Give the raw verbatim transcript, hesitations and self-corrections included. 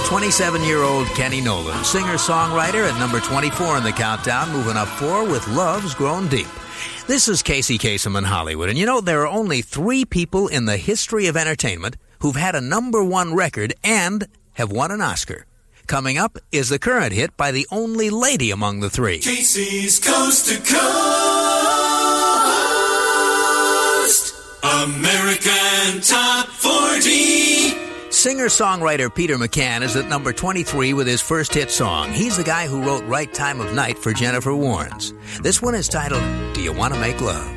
twenty-seven-year-old Kenny Nolan, singer-songwriter at number twenty-four in the countdown, moving up four with Love's Grown Deep. This is Casey Kasem in Hollywood, and you know there are only three people in the history of entertainment who've had a number one record and have won an Oscar. Coming up is the current hit by the only lady among the three. Casey's Coast to Coast, American Top forty. Singer-songwriter Peter McCann is at number twenty-three with his first hit song. He's the guy who wrote Right Time of Night for Jennifer Warnes. This one is titled, Do You Want to Make Love?